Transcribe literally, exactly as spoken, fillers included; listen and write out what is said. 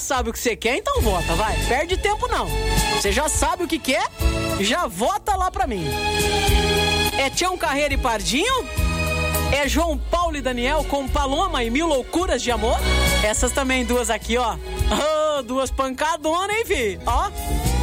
sabe o que você quer, então vota, vai. Perde tempo não. Você já sabe o que quer, já vota lá pra mim. É Tião Carreira e Pardinho? É João Paulo e Daniel com Paloma e Mil Loucuras de Amor? Essas também duas aqui, ó. Oh, duas pancadonas, hein, fi? Ó.